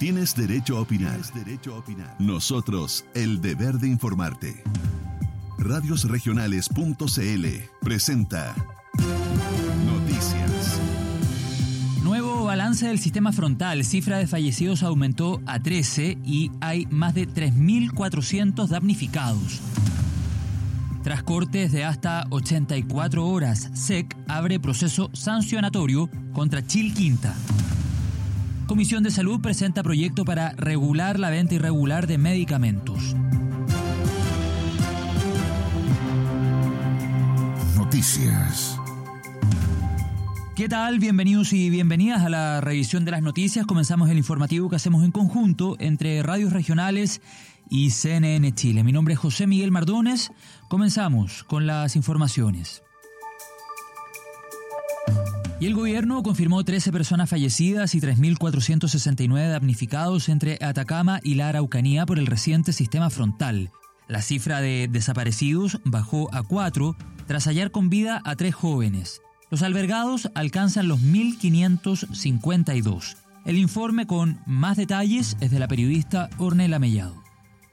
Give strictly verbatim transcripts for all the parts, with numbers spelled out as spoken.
Tienes derecho a opinar. Tienes derecho a opinar. Nosotros, el deber de informarte. radios regionales punto c l presenta Noticias. Nuevo balance del sistema frontal. Cifra de fallecidos aumentó a trece y hay más de tres mil cuatrocientos damnificados. Tras cortes de hasta ochenta y cuatro horas, S E C abre proceso sancionatorio contra Chilquinta. Comisión de Salud presenta proyecto para regular la venta irregular de medicamentos. Noticias. ¿Qué tal? Bienvenidos y bienvenidas a la revisión de las noticias. Comenzamos el informativo que hacemos en conjunto entre radios regionales y C N N Chile. Mi nombre es José Miguel Mardones. Comenzamos con las informaciones. Y el gobierno confirmó trece personas fallecidas y tres mil cuatrocientos sesenta y nueve damnificados entre Atacama y la Araucanía por el reciente sistema frontal. La cifra de desaparecidos bajó a cuatro tras hallar con vida a tres jóvenes. Los albergados alcanzan los mil quinientos cincuenta y dos. El informe con más detalles es de la periodista Ornella Mellado.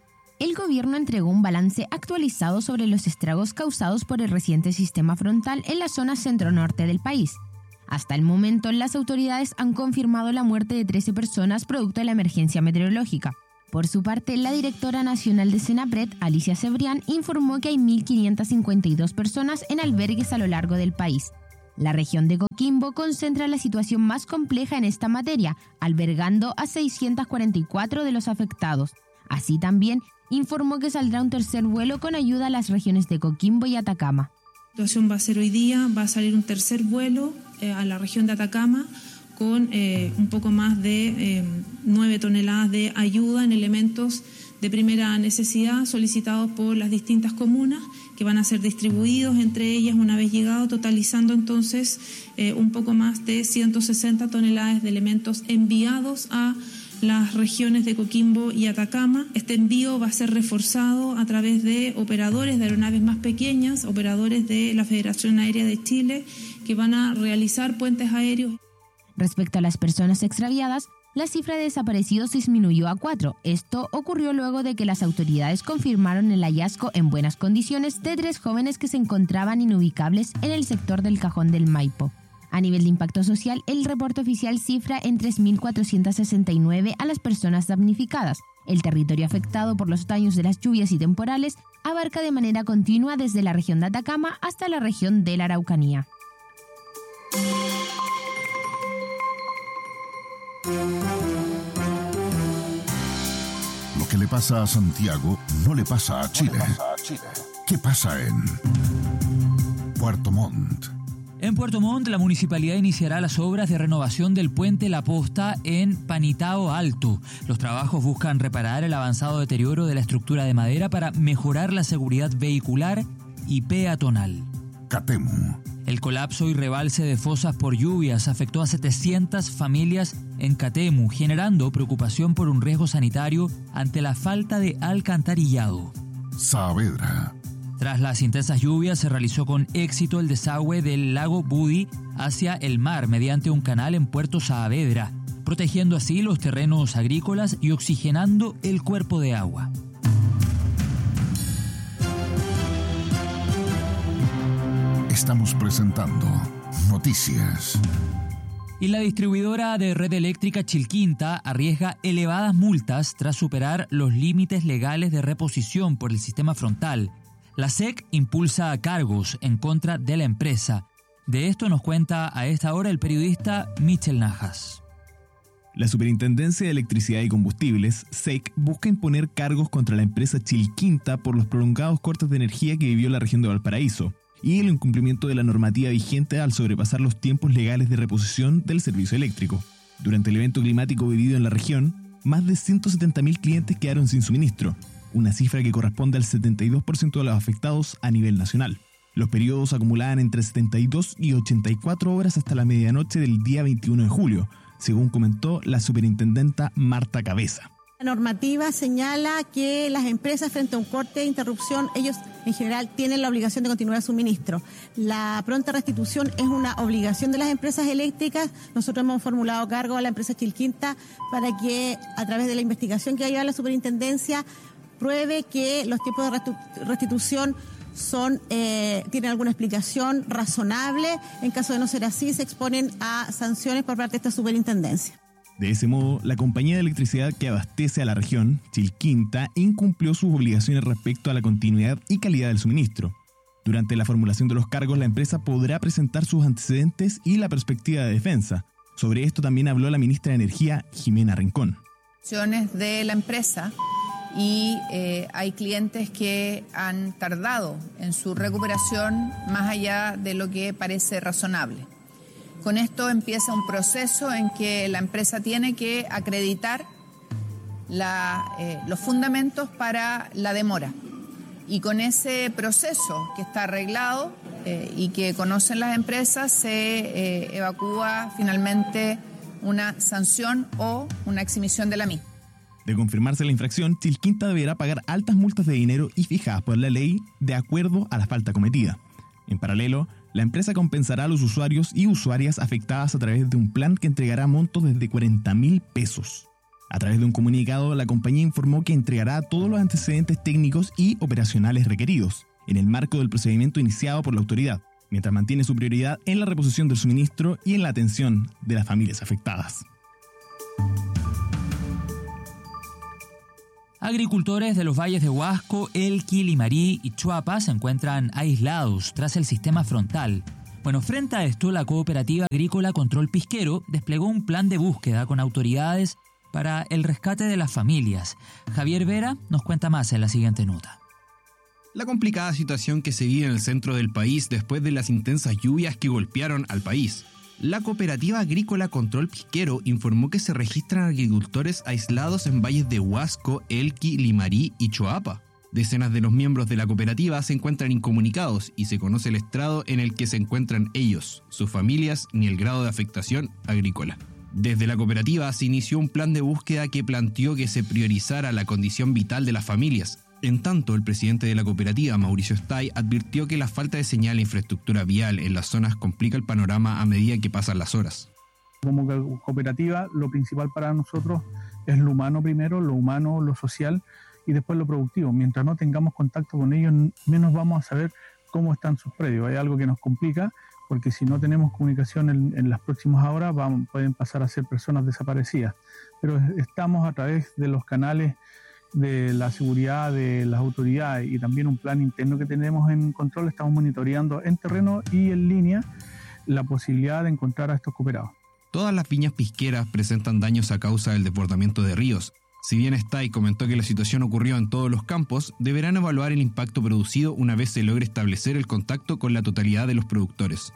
El gobierno entregó un balance actualizado sobre los estragos causados por el reciente sistema frontal en la zona centro-norte del país. Hasta el momento, las autoridades han confirmado la muerte de trece personas producto de la emergencia meteorológica. Por su parte, la directora nacional de Senapred, Alicia Cebrián, informó que hay mil quinientas cincuenta y dos personas en albergues a lo largo del país. La región de Coquimbo concentra la situación más compleja en esta materia, albergando a seiscientos cuarenta y cuatro de los afectados. Así también, informó que saldrá un tercer vuelo con ayuda a las regiones de Coquimbo y Atacama. La situación va a ser hoy día, va a salir un tercer vuelo eh, a la región de Atacama con eh, un poco más de eh, nueve toneladas de ayuda en elementos de primera necesidad solicitados por las distintas comunas que van a ser distribuidos entre ellas una vez llegado, totalizando entonces eh, un poco más de ciento sesenta toneladas de elementos enviados a las regiones de Coquimbo y Atacama. Este envío va a ser reforzado a través de operadores de aeronaves más pequeñas, operadores de la Federación Aérea de Chile, que van a realizar puentes aéreos. Respecto a las personas extraviadas, la cifra de desaparecidos disminuyó a cuatro. Esto ocurrió luego de que las autoridades confirmaron el hallazgo en buenas condiciones de tres jóvenes que se encontraban inubicables en el sector del Cajón del Maipo. A nivel de impacto social, el reporte oficial cifra en tres mil cuatrocientos sesenta y nueve a las personas damnificadas. El territorio afectado por los daños de las lluvias y temporales abarca de manera continua desde la región de Atacama hasta la región de la Araucanía. Lo que le pasa a Santiago no le pasa a Chile. ¿Qué pasa en Puerto Montt? En Puerto Montt, la municipalidad iniciará las obras de renovación del puente La Posta en Panitao Alto. Los trabajos buscan reparar el avanzado deterioro de la estructura de madera para mejorar la seguridad vehicular y peatonal. Catemu. El colapso y rebalse de fosas por lluvias afectó a setecientas familias en Catemu, generando preocupación por un riesgo sanitario ante la falta de alcantarillado. Saavedra. Tras las intensas lluvias, se realizó con éxito el desagüe del lago Budi hacia el mar mediante un canal en Puerto Saavedra, protegiendo así los terrenos agrícolas y oxigenando el cuerpo de agua. Estamos presentando Noticias. Y la distribuidora de red eléctrica Chilquinta arriesga elevadas multas tras superar los límites legales de reposición por el sistema frontal. La S E C impulsa cargos en contra de la empresa. De esto nos cuenta a esta hora el periodista Michel Najas. La Superintendencia de Electricidad y Combustibles, S E C, busca imponer cargos contra la empresa Chilquinta por los prolongados cortes de energía que vivió la región de Valparaíso y el incumplimiento de la normativa vigente al sobrepasar los tiempos legales de reposición del servicio eléctrico. Durante el evento climático vivido en la región, más de ciento setenta mil clientes quedaron sin suministro, una cifra que corresponde al setenta y dos por ciento de los afectados a nivel nacional. Los periodos acumulaban entre setenta y dos y ochenta y cuatro horas hasta la medianoche del día veintiuno de julio, según comentó la superintendenta Marta Cabeza. La normativa señala que las empresas frente a un corte de interrupción, ellos en general tienen la obligación de continuar el suministro. La pronta restitución es una obligación de las empresas eléctricas. Nosotros hemos formulado cargo a la empresa Chilquinta para que a través de la investigación que ha llevado la superintendencia pruebe que los tiempos de restitución son eh, tienen alguna explicación razonable. En caso de no ser así, se exponen a sanciones por parte de esta superintendencia. De ese modo, la compañía de electricidad que abastece a la región, Chilquinta, incumplió sus obligaciones respecto a la continuidad y calidad del suministro. Durante la formulación de los cargos, la empresa podrá presentar sus antecedentes y la perspectiva de defensa. Sobre esto también habló la ministra de Energía, Jimena Rincón. De la empresa y eh, hay clientes que han tardado en su recuperación más allá de lo que parece razonable. Con esto empieza un proceso en que la empresa tiene que acreditar la, eh, los fundamentos para la demora. Y con ese proceso que está arreglado eh, y que conocen las empresas, se eh, evacúa finalmente una sanción o una exhibición de la misma. De confirmarse la infracción, Chilquinta deberá pagar altas multas de dinero y fijadas por la ley de acuerdo a la falta cometida. En paralelo, la empresa compensará a los usuarios y usuarias afectadas a través de un plan que entregará montos desde cuarenta mil pesos. A través de un comunicado, la compañía informó que entregará todos los antecedentes técnicos y operacionales requeridos, en el marco del procedimiento iniciado por la autoridad, mientras mantiene su prioridad en la reposición del suministro y en la atención de las familias afectadas. Agricultores de los valles de Huasco, Elqui, Limarí y Chuapa se encuentran aislados tras el sistema frontal. Bueno, frente a esto, la Cooperativa Agrícola Control Pisquero desplegó un plan de búsqueda con autoridades para el rescate de las familias. Javier Vera nos cuenta más en la siguiente nota. La complicada situación que se vive en el centro del país después de las intensas lluvias que golpearon al país. La Cooperativa Agrícola Control Pisquero informó que se registran agricultores aislados en valles de Huasco, Elqui, Limarí y Choapa. Decenas de los miembros de la cooperativa se encuentran incomunicados y se conoce el estrado en el que se encuentran ellos, sus familias ni el grado de afectación agrícola. Desde la cooperativa se inició un plan de búsqueda que planteó que se priorizara la condición vital de las familias. En tanto, el presidente de la cooperativa, Mauricio Stay, advirtió que la falta de señal e infraestructura vial en las zonas complica el panorama a medida que pasan las horas. Como cooperativa, lo principal para nosotros es lo humano primero, lo humano, lo social y después lo productivo. Mientras no tengamos contacto con ellos, menos vamos a saber cómo están sus predios. Hay algo que nos complica, porque si no tenemos comunicación en, en las próximas horas, van, pueden pasar a ser personas desaparecidas. Pero estamos a través de los canales de la seguridad de las autoridades y también un plan interno que tenemos en control, estamos monitoreando en terreno y en línea la posibilidad de encontrar a estos cooperados. Todas las viñas pisqueras presentan daños a causa del desbordamiento de ríos. Si bien Stay comentó que la situación ocurrió en todos los campos, deberán evaluar el impacto producido una vez se logre establecer el contacto con la totalidad de los productores.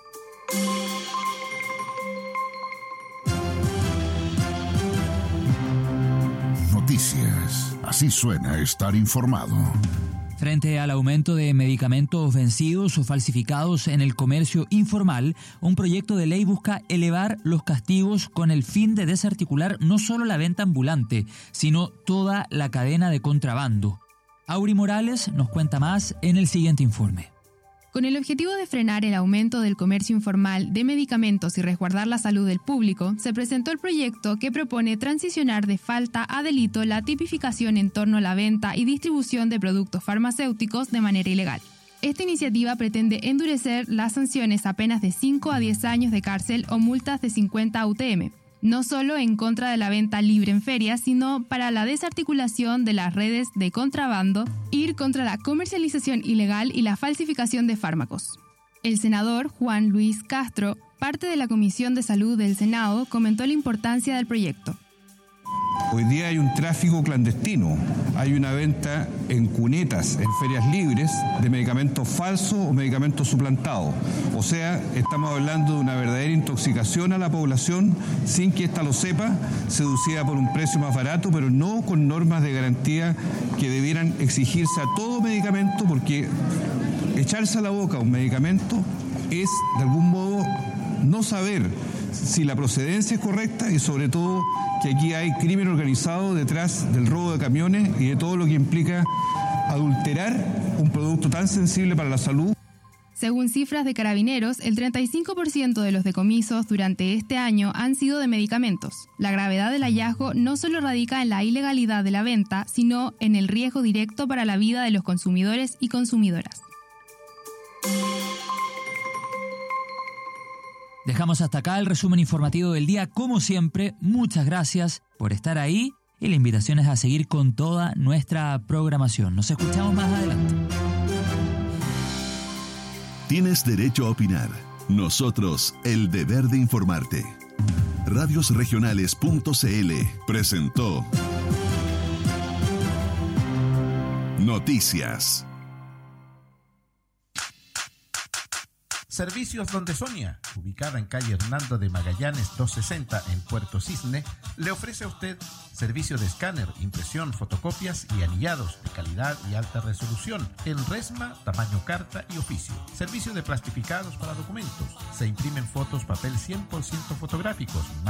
Noticias. Así suena estar informado. Frente al aumento de medicamentos vencidos o falsificados en el comercio informal, un proyecto de ley busca elevar los castigos con el fin de desarticular no solo la venta ambulante, sino toda la cadena de contrabando. Auri Morales nos cuenta más en el siguiente informe. Con el objetivo de frenar el aumento del comercio informal de medicamentos y resguardar la salud del público, se presentó el proyecto que propone transicionar de falta a delito la tipificación en torno a la venta y distribución de productos farmacéuticos de manera ilegal. Esta iniciativa pretende endurecer las sanciones a penas de cinco a diez años de cárcel o multas de cincuenta U T M, no solo en contra de la venta libre en ferias, sino para la desarticulación de las redes de contrabando, ir contra la comercialización ilegal y la falsificación de fármacos. El senador Juan Luis Castro, parte de la Comisión de Salud del Senado, comentó la importancia del proyecto. Hoy día hay un tráfico clandestino, hay una venta en cunetas, en ferias libres, de medicamentos falsos o medicamentos suplantados. O sea, estamos hablando de una verdadera intoxicación a la población sin que ésta lo sepa, seducida por un precio más barato, pero no con normas de garantía que debieran exigirse a todo medicamento, porque echarse a la boca un medicamento es, de algún modo, no saber si la procedencia es correcta y sobre todo que aquí hay crimen organizado detrás del robo de camiones y de todo lo que implica adulterar un producto tan sensible para la salud. Según cifras de Carabineros, el treinta y cinco por ciento de los decomisos durante este año han sido de medicamentos. La gravedad del hallazgo no solo radica en la ilegalidad de la venta, sino en el riesgo directo para la vida de los consumidores y consumidoras. Dejamos hasta acá el resumen informativo del día. Como siempre, muchas gracias por estar ahí y la invitación es a seguir con toda nuestra programación. Nos escuchamos más adelante. Tienes derecho a opinar. Nosotros, el deber de informarte. radios regionales punto c l presentó Noticias. Servicios Donde Sonia, ubicada en calle Hernando de Magallanes doscientos sesenta en Puerto Cisne, le ofrece a usted servicio de escáner, impresión, fotocopias y anillados de calidad y alta resolución en resma, tamaño carta y oficio. Servicio de plastificados para documentos. Se imprimen fotos papel cien por ciento fotográficos,